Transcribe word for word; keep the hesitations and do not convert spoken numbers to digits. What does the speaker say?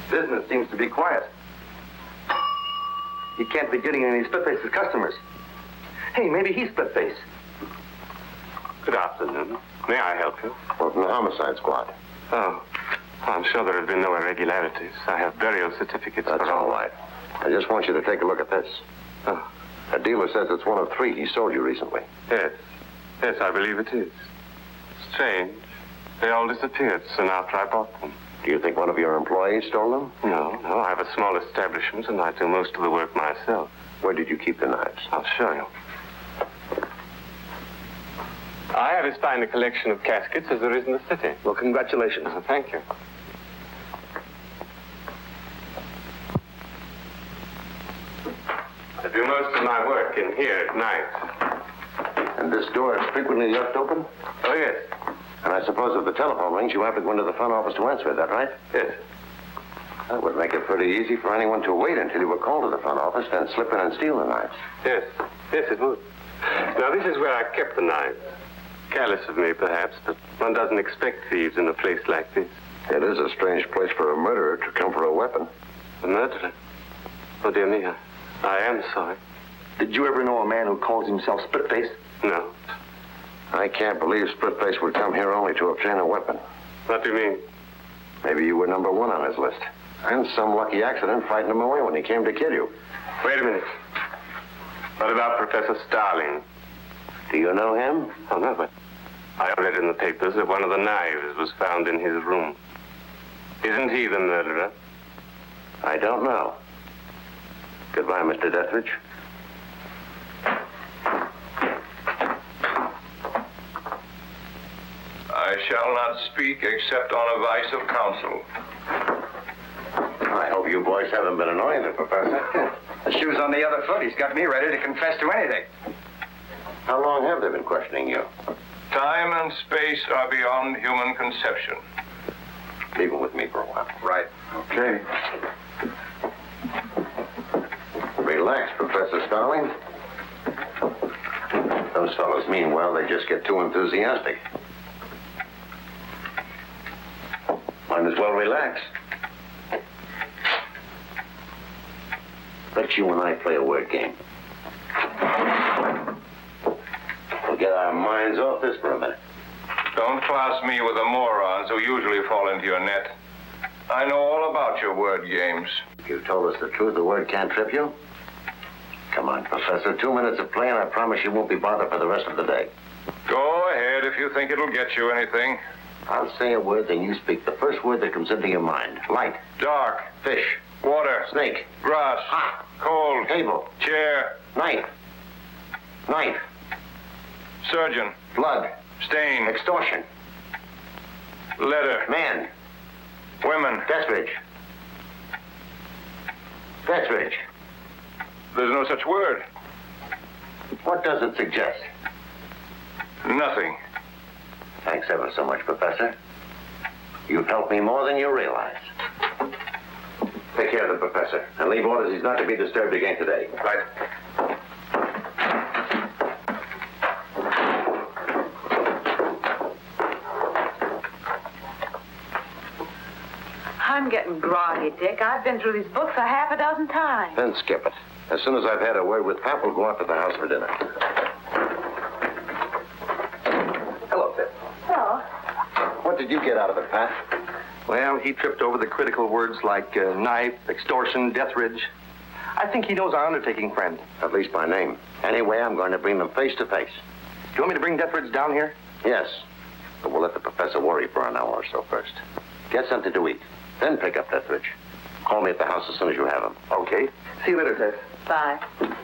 Business seems to be quiet. He can't be getting any Split-Face's customers. Hey, maybe he's Split-Face. Good afternoon. May I help you? Well, from the homicide squad. Oh, I'm sure there have been no irregularities. I have burial certificates. That's for all right. I just want you to take a look at this. Oh. A dealer says it's one of three he sold you recently. Yes. Yes, I believe it is. Strange. They all disappeared soon after I bought them. Do you think one of your employees stole them? No, no. I have a small establishment, and I do most of the work myself. Where did you keep the knives? I'll show you. I have as fine a collection of caskets as there is in the city. Well, congratulations. Oh, thank you. I do most of my work in here at night. And this door is frequently left open? Oh, yes. And I suppose if the telephone rings, you have to go into the front office to answer it, that right? Yes. That would make it pretty easy for anyone to wait until you were called to the front office, then slip in and steal the knives. Yes. Yes, it would. Now, this is where I kept the knives. Careless of me, perhaps, but one doesn't expect thieves in a place like this. It is a strange place for a murderer to come for a weapon. A murderer? Oh, dear me, I, I am sorry. Did you ever know a man who calls himself Split-Face? No. I can't believe Split-Face would come here only to obtain a weapon. What do you mean? Maybe you were number one on his list. And some lucky accident frightened him away when he came to kill you. Wait a minute. What about Professor Starling? Do you know him? Oh, no, but I read in the papers that one of the knives was found in his room. Isn't he the murderer? I don't know. Goodbye, Mister Dethridge. I shall not speak except on advice of counsel. I hope you boys haven't been annoying the professor. The shoe's on the other foot. He's got me ready to confess to anything. How long have they been questioning you? Time and space are beyond human conception. Leave him with me for a while. Right. Okay. Relax, Professor Starling. Those fellows mean well. They just get too enthusiastic. Might as well relax. Let you and I play a word game. We'll get our minds off this for a minute. Don't class me with the morons who usually fall into your net. I know all about your word games. You told us the truth, the word can't trip you? Come on, Professor. Two minutes of play, and I promise you won't be bothered for the rest of the day. Go ahead if you think it'll get you anything. I'll say a word, then you speak the first word that comes into your mind. Light. Dark. Fish. Water. Snake. Grass. Hot. Cold. Table. Chair. Knife. Knife. Surgeon. Blood. Stain. Extortion. Letter. Man. Women. Dethridge. Dethridge. There's no such word. What does it suggest? Nothing. Thanks ever so much, Professor. You've helped me more than you realize. Take care of the professor, and leave orders he's not to be disturbed again today. Right. I'm getting groggy, Dick. I've been through these books a half a dozen times. Then skip it. As soon as I've had a word with Pap, we'll go out to the house for dinner. Hello, Pip. Hello. What did you get out of it, Pat? Well, he tripped over the critical words like uh, knife, extortion, Dethridge. I think he knows our undertaking friend. At least by name. Anyway, I'm going to bring them face to face. Do you want me to bring Dethridge down here? Yes. But we'll let the professor worry for an hour or so first. Get something to eat. Then pick up Dethridge. Call me at the house as soon as you have him. Okay. See you later, Tess. Bye.